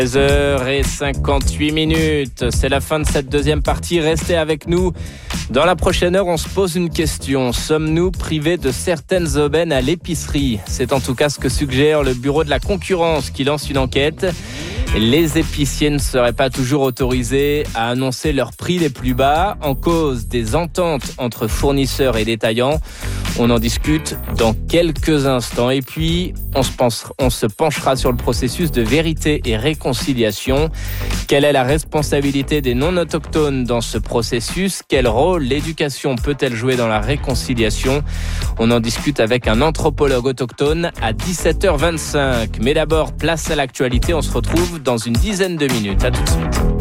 16h58, c'est la fin de cette deuxième partie. Restez avec nous. Dans la prochaine heure, on se pose une question. Sommes-nous privés de certaines aubaines à l'épicerie ? C'est en tout cas ce que suggère le bureau de la concurrence qui lance une enquête. Les épiciers ne seraient pas toujours autorisés à annoncer leurs prix les plus bas en cause des ententes entre fournisseurs et détaillants. On en discute dans quelques instants. Et puis, on se penchera sur le processus de vérité et réconciliation. Quelle est la responsabilité des non-autochtones dans ce processus ? Quel rôle l'éducation peut-elle jouer dans la réconciliation ? On en discute avec un anthropologue autochtone à 17h25. Mais d'abord, place à l'actualité. On se retrouve dans une dizaine de minutes. À tout de suite.